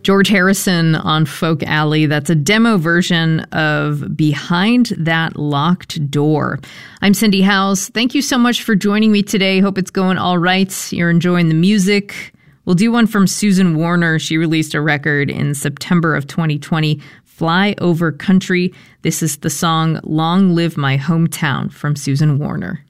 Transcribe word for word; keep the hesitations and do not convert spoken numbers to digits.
George Harrison on Folk Alley. That's a demo version of Behind That Locked Door. I'm Cindy Howes. Thank you so much for joining me today. Hope it's going all right. You're enjoying the music. We'll do one from Susan Warner. She released a record in September of twenty twenty, Fly Over Country. This is the song Long Live My Hometown from Susan Warner.